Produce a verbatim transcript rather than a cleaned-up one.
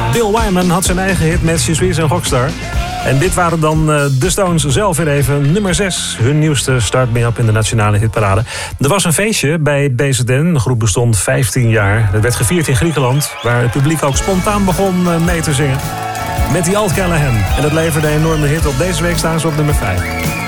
Bill Wyman had zijn eigen hit met Je suis een rockstar. En dit waren dan uh, de Stones zelf weer even. Nummer zes, hun nieuwste Start Me Up in de nationale hitparade. Er was een feestje bij B Z N. De groep bestond vijftien jaar. Dat werd gevierd in Griekenland, waar het publiek ook spontaan begon uh, mee te zingen. Met die Alt Callahan. En dat leverde een enorme hit op. Deze week staan ze op nummer vijf.